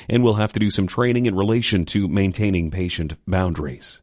and will have to do some training in relation to maintaining patient boundaries.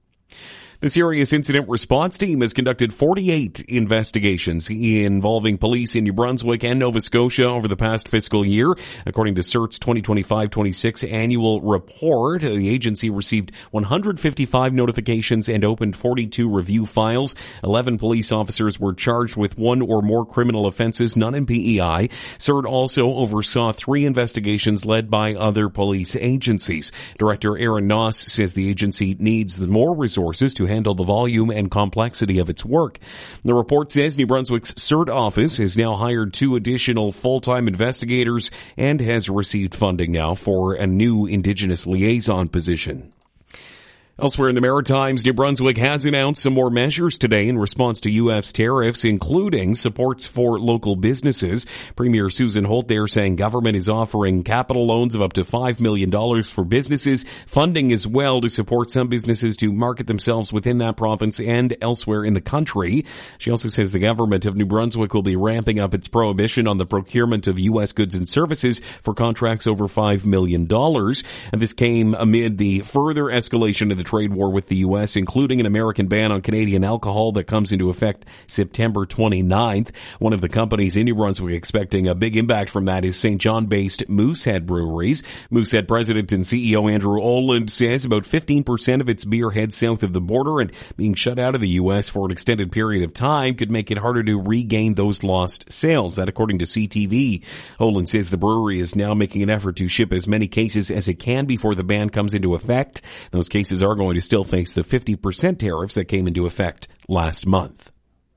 The Serious Incident Response Team has conducted 48 investigations involving police in New Brunswick and Nova Scotia over the past fiscal year. According to CERT's 2025-26 annual report, the agency received 155 notifications and opened 42 review files. 11 police officers were charged with one or more criminal offenses, none in PEI. CERT also oversaw 3 investigations led by other police agencies. Director Aaron Noss says the agency needs more resources to handle the volume and complexity of its work. The report says New Brunswick's CERT office has now hired 2 additional full-time investigators and has received funding now for a new Indigenous liaison position. Elsewhere in the Maritimes, New Brunswick has announced some more measures today in response to U.S. tariffs, including supports for local businesses. Premier Susan Holt there saying government is offering capital loans of up to $5 million for businesses, funding as well to support some businesses to market themselves within that province and elsewhere in the country. She also says the government of New Brunswick will be ramping up its prohibition on the procurement of U.S. goods and services for contracts over $5 million. And this came amid the further escalation of the trade war with the U.S., including an American ban on Canadian alcohol that comes into effect September 29th. One of the companies in New Brunswick expecting a big impact from that is St. John-based Moosehead Breweries. Moosehead president and CEO Andrew Oland says about 15% of its beer heads south of the border, and being shut out of the U.S. for an extended period of time could make it harder to regain those lost sales. That according to CTV. Oland says the brewery is now making an effort to ship as many cases as it can before the ban comes into effect. Those cases are going to still face the 50% tariffs that came into effect last month.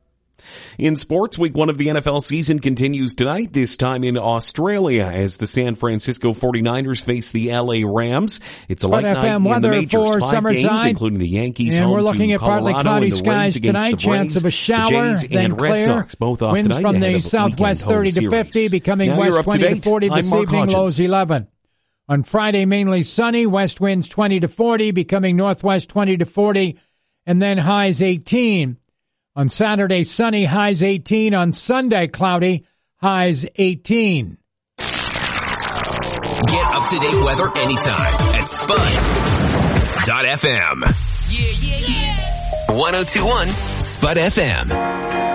In sports, week 1 of the NFL season continues tonight, this time in Australia, as the San Francisco 49ers face the LA Rams. It's a light night in the majors, 5 games, including the Yankees and home we're looking to at partly Colorado cloudy and the skies Rays against tonight, the Braves, chance of a shower, the Jays then and clear. Red Sox, both off Winds tonight from ahead the of southwest weekend 30 to 50, series. becoming Now west you're up 20 to 40 I'm this Mark evening, Hodgins. lows 11. On Friday, mainly sunny, west winds 20 to 40, becoming northwest 20 to 40, and then highs 18. On Saturday, sunny, highs 18. On Sunday, cloudy, highs 18. Get up-to-date weather anytime at Spud.fm. Yeah. 102.1 Spud FM.